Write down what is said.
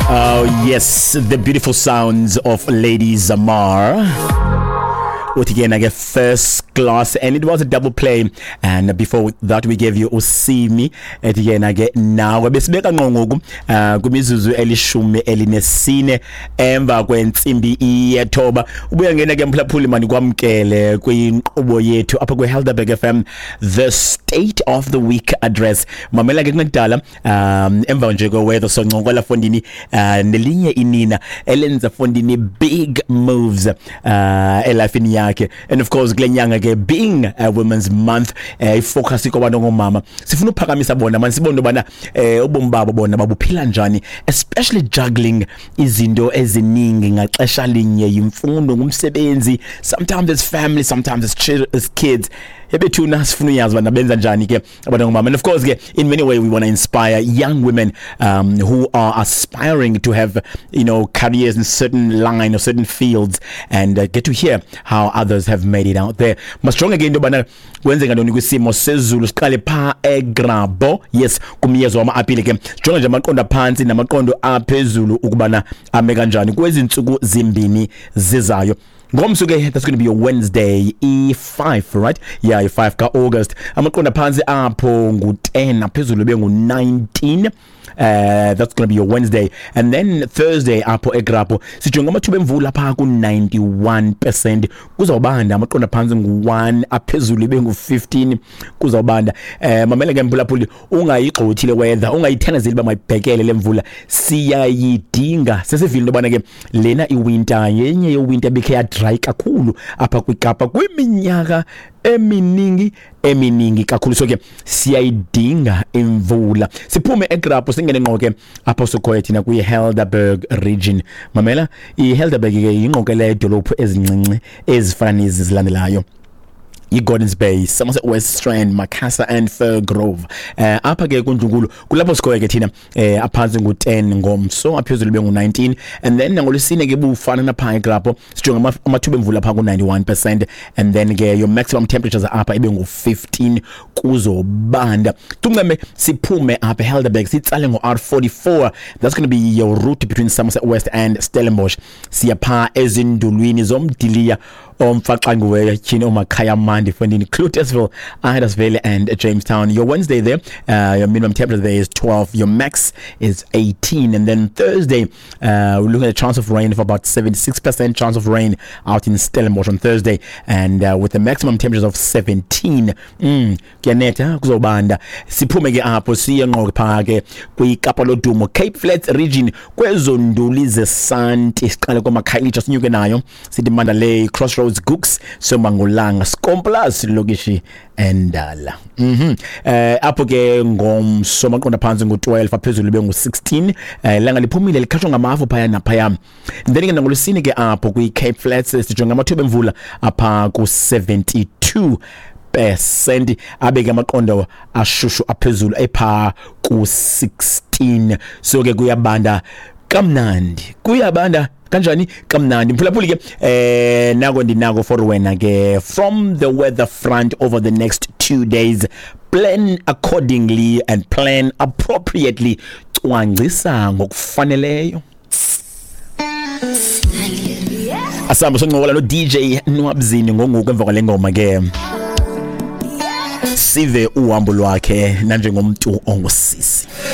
Oh yes, the beautiful sounds of Lady Zamar. With again, I get first class, and it was a double play. And before that, we gave you Usimi. And again, I get now. Besibeka ngongoku kumizuzu elishumi elinesine emva kwentsimbi yethoba. Ubuya ngena ke mphulaphuli mani kwamkele kwinkqubo yethu apha kwi Helderberg FM, the State of the Week address. Mamela ke kunedala emva nje ko weather soncokola fondini nelinye inina elenza fondini big moves elifini yakhe. And of course Glenyanga ke being a women's month focus kwabantu ngomama sifuna uphakamisa bona manje sibone bana ubomi babo bona babuphila njani, especially juggling izinto eziningi ngaxesha linye, imfundo, ngumsebenzi, sometimes it's family, sometimes it's kids. Ebethuna sifuna uyazi bana benza njani ke abantu ngomama. And of course ke in many ways we want to inspire young women who are aspiring to have, you know, careers in certain line or certain fields, and get to hear how others have made it out there. Mastrong again into bana kwenze ngantoni kwisimo sezulu siqale pha eGrabo. Yes, kumyezo wama apile ke jonga nje amaqondo phansi namaqondo aphezulu ukubana ame kanjani kwezinsuku zimbini zizayo. Ngomsuke, that's going to be a Wednesday, E5, right? Yeah, E5 ka August. Amaqonda phansi apho ngu10 aphezulu bengu19. That's going to be your Wednesday. And then Thursday apho eGrabo sijonga amathuba emvula pha ku 91%. Kuzawubanda amaqonda phansi ngu1 aphezulu bengu15 kuzawubanda. Mamela ke mphulaphuli ungayigxothile weather, ungayithengezeli ba mayibhekele lemvula. Siyayidinga. Sesivile into bana ke lena iwinter yenye yewinter bikhe dry kakhulu apha kwiKapa kwiminyaka eminingi kakhulu. So ke siyayidinga imvula. Siphume eGrabo singene ngqoke apha sokhoya thina kwi Helderberg region. Mamela iHelderberg ke ingqokele edolophu ezincinci ezifana nezi zilandelayo: Gordons Bay, Somerset West Strand, Macassar and Fir Grove. Apha ke kunjungulu kulapho sikhoya ke thina aphansi ngu10 ngomso aphezulu bengu19. And then ngolosine ke bufana napha eGrabo sijonga amathuba emvula pha ku91%. And then ke your maximum temperatures apha ibe ngu15 kuzobanda. Tungeme siphume apha Helderberg sitsale ngoR44. That's going to be your route between Somerset West and Stellenbosch. Siyapha ezindulwini zomdiliya omfaqanguwe chino makhaya mandi finding Cluttersville, Idarsville and Jamestown. Your Wednesday there, your minimum temperature there is 12, your max is 18. And then Thursday, we're looking at a chance of rain of about 76% chance of rain out in Stellenbosch on Thursday, and with the maximum temperatures of 17. Kianeta kuzobanda siphume ke apho siye ngqoke phake kwiKapa lodumo, Cape Flats region, kwezonduli zeSanti siqale kwaMakhayelitsha sinyuke nayo sithi Mandalay, Crossroads, Gooks, Somangolanga, Skomplaas, Lokishi Endala. Apho ke ngomso amaqonda phansi ngu12 aphezulu bengu16. Langa liphumile likhashwa ngamafu phaya naphaya. Then ke ngolosine ke apho kwiCape Flats sijonga amathuba emvula apha ku72%. Abeke amaqondo ashushu aphezulu epha ku16. So ke kuyabanda kamnandi, kuyabanda kanjani kamnandi mphulaphuli ke nako ndinako for wena ke from the weather front over the next 2 days. Plan accordingly and plan appropriately. Cwangcisa ngokufaneleyo. Asamba sonqola lo DJ Nwabzini ngongoku emva kwale ngoma ke sive uhambo lwakhe nanje ngomuntu ongusisi.